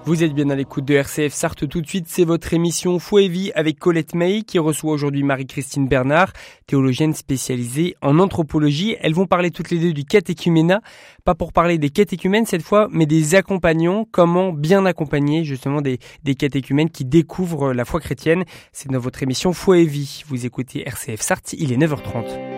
Vous êtes bien à l'écoute de RCF Sarthe. Tout de suite, c'est votre émission Foi et Vie avec Colette May qui reçoit aujourd'hui Marie-Christine Bernard, théologienne spécialisée en anthropologie. Elles vont parler toutes les deux du catéchuménat, pas pour parler des catéchumènes cette fois, mais des accompagnants. Comment bien accompagner justement des catéchumènes qui découvrent la foi chrétienne. C'est dans votre émission Foi et Vie. Vous écoutez RCF Sarthe, il est 9h30.